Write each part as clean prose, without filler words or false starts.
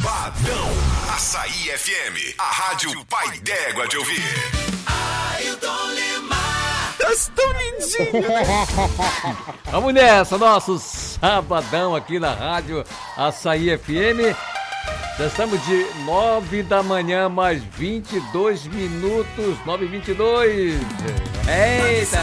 Sabadão. Açaí FM, a rádio pai d'égua de ouvir. Ailton Limar. Tão lindinho, né? Vamos nessa, nosso sabadão aqui na rádio Açaí FM. Já estamos de 9 da manhã, mais 22 minutos, 9h22. Eita!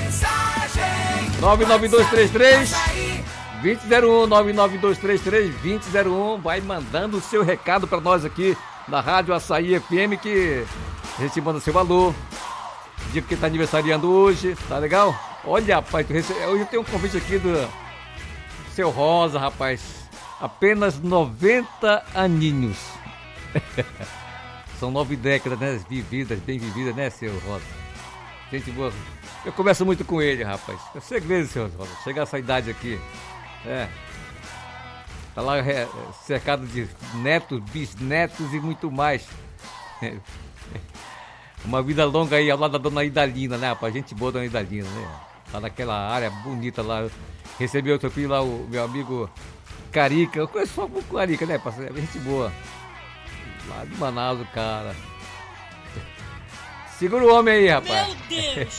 99233-2001, 99233-2001. Vai mandando o seu recado para nós aqui na rádio Açaí FM, que a gente manda seu alô. Dia que tá aniversariando hoje, tá legal? Olha, rapaz, hoje eu tenho um convite aqui do Seu Rosa, rapaz. Apenas 90 aninhos. São 9 décadas, né? Vividas, bem vividas, né, seu Rosa? Gente boa. Eu converso muito com ele, rapaz. É segredo, seu Rosa. Chegar a essa idade aqui. Tá lá cercado de netos, bisnetos e muito mais. Uma vida longa aí ao lado da dona Idalina, né, rapaz? Gente boa, dona Idalina, né? Tá naquela área bonita lá. Recebi outro filho lá, o meu amigo Carica. Eu conheço só o Carica, né, parceiro? Gente boa. Lá de Manaus, o cara. Segura o homem aí, rapaz. Meu Deus!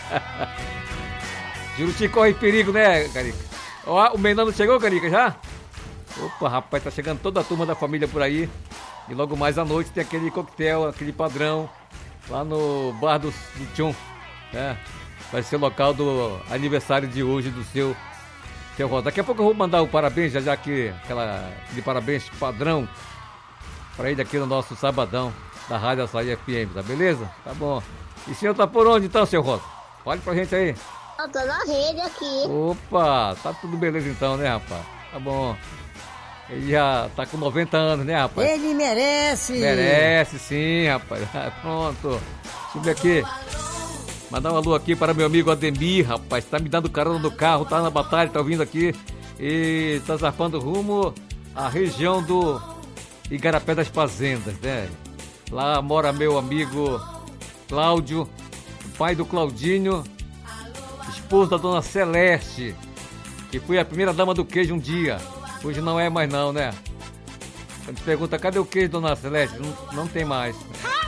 Juruti corre perigo, né, Carica? Ó, o Menano chegou, Carica, já? Opa, rapaz, tá chegando toda a turma da família por aí. E logo mais à noite tem aquele coquetel, aquele padrão, lá no bar do Tchum, né? Vai ser o local do aniversário de hoje do seu Rosa. Daqui a pouco eu vou mandar o parabéns, já que aquele parabéns padrão pra ele aqui no nosso sabadão da Rádio Açaí FM, tá beleza? Tá bom. E o senhor tá por onde então, seu Rosa? Fale pra gente aí. Eu tô na rede aqui. Opa, tá tudo beleza então, né, rapaz? Tá bom. Ele já tá com 90 anos, né, rapaz? Ele merece! Merece, sim, rapaz. Pronto. Deixa eu ver aqui. Mandar um alô aqui para meu amigo Ademir, rapaz. Tá me dando carona no carro, tá na batalha, tá ouvindo aqui. E tá zarpando rumo à região do Igarapé das Fazendas, né? Lá mora meu amigo Cláudio, o pai do Claudinho, esposo da dona Celeste, que foi a primeira dama do queijo um dia. Hoje não é mais não, né? Quando pergunta, cadê o queijo, dona Celeste? Não tem mais.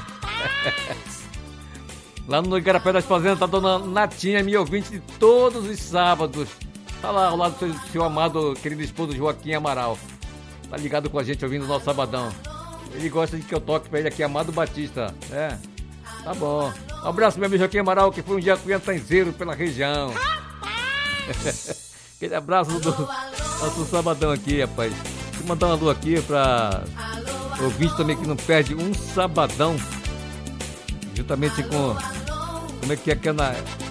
Lá no Igarapé das Fazendas tá a dona Natinha, minha ouvinte de todos os sábados. Tá lá ao lado do seu amado, querido esposo Joaquim Amaral. Tá ligado com a gente ouvindo o nosso sabadão. Ele gosta de que eu toque pra ele aqui, Amado Batista. Tá bom. Um abraço, meu amigo Joaquim Amaral, que foi um dia cuiantanzeiro pela região. Aquele abraço do nosso sabadão aqui, rapaz. Vou mandar um alô aqui pra ouvinte também que não perde um sabadão. Juntamente com... Como é que é